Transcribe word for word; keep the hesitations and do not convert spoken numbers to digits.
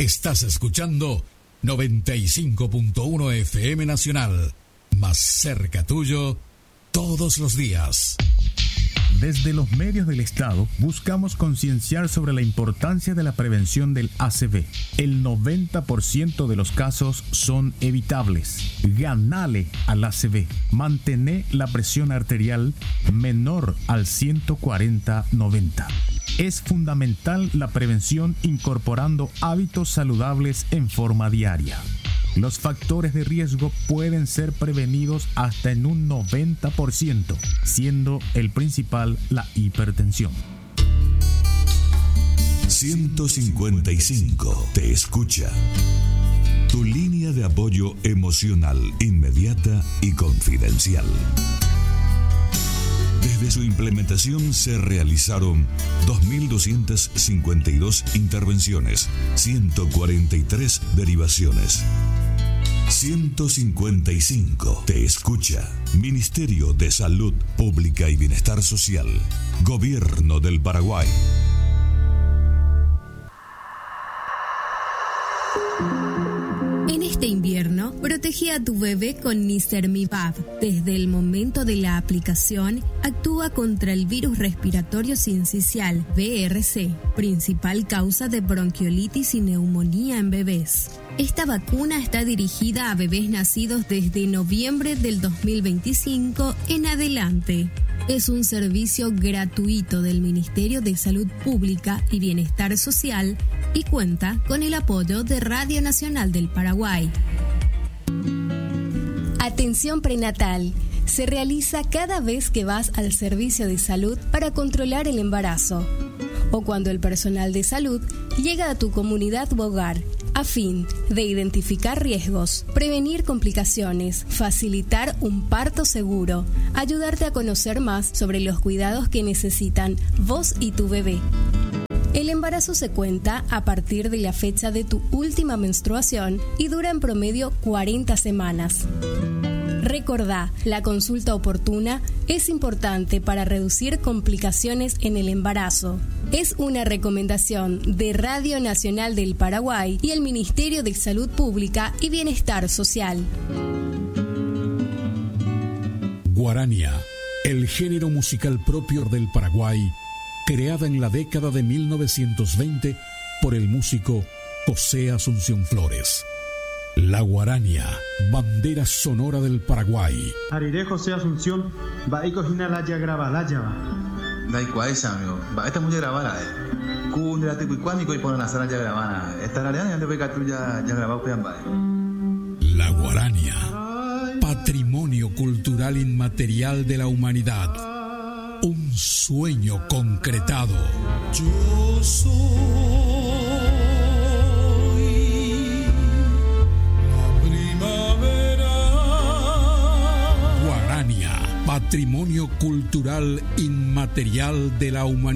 Estás escuchando noventa y cinco punto uno F M Nacional, más cerca tuyo todos los días. Desde los medios del Estado buscamos concienciar sobre la importancia de la prevención del A C V. El noventa por ciento de los casos son evitables. Ganale al A C V. Mantener la presión arterial menor al ciento cuarenta noventa. Es fundamental la prevención incorporando hábitos saludables en forma diaria. Los factores de riesgo pueden ser prevenidos hasta en un noventa por ciento, siendo el principal la hipertensión. ciento cincuenta y cinco te escucha. Tu línea de apoyo emocional inmediata y confidencial. Desde su implementación se realizaron dos mil doscientas cincuenta y dos intervenciones, ciento cuarenta y tres derivaciones. ciento cincuenta y cinco te escucha. Ministerio de Salud Pública y Bienestar Social. Gobierno del Paraguay. En este invierno, protege a tu bebé con Nicermivab. Desde el momento de la aplicación, actúa contra el virus respiratorio sincicial, V R C, principal causa de bronquiolitis y neumonía en bebés. Esta vacuna está dirigida a bebés nacidos desde noviembre del dos mil veinticinco en adelante. Es un servicio gratuito del Ministerio de Salud Pública y Bienestar Social y cuenta con el apoyo de Radio Nacional del Paraguay. Atención prenatal. Se realiza cada vez que vas al servicio de salud para controlar el embarazo o cuando el personal de salud llega a tu comunidad u hogar a fin de identificar riesgos, prevenir complicaciones, facilitar un parto seguro, ayudarte a conocer más sobre los cuidados que necesitan vos y tu bebé. El embarazo se cuenta a partir de la fecha de tu última menstruación y dura en promedio cuarenta semanas. Recordá, la consulta oportuna es importante para reducir complicaciones en el embarazo. Es una recomendación de Radio Nacional del Paraguay y el Ministerio de Salud Pública y Bienestar Social. Guarania, el género musical propio del Paraguay, creada en la década de mil novecientos veinte por el músico José Asunción Flores. La guarania, bandera sonora del Paraguay. Ariré José Asunción, va y cojina la ya graba la ya va. Dai cuaesa, amigo. Va esta muy grabada, eh. Cundra te cuicuámico y ponen la sala ya grabada. Esta la ya te ve que tú ya ya grabado pean va. La guarania, patrimonio cultural inmaterial de la humanidad. Un sueño concretado. Yo soy patrimonio cultural inmaterial de la humanidad.